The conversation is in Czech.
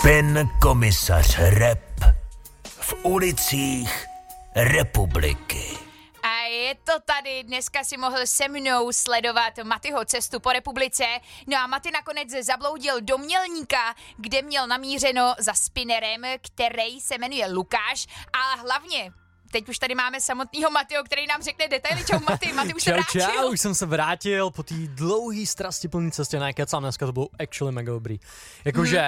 Pan komisař Rep v ulicích republiky. A je to tady, dneska si mohl se mnou sledovat Matyho cestu po republice. No a Maty nakonec zabloudil do Mělníka, kde měl namířeno za spinnerem, který se jmenuje Lukáš. A hlavně, teď už tady máme samotného Matyho, který nám řekne detaily. Čau Maty, Maty už se vrátil. Čau, už jsem se vrátil po té dlouhý strastiplný cestě na Kecam. Dneska to bylo actually mega dobrý. Jakože